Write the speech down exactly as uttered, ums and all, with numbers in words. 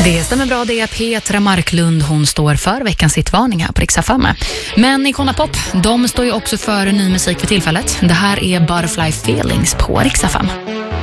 Det stämmer bra, det är Petra Marklund. Hon står för veckans hitvarning här på Rix F M. Men Icona Pop, de står ju också för ny musik för tillfället. Det här är Butterfly Feelings på Rix F M.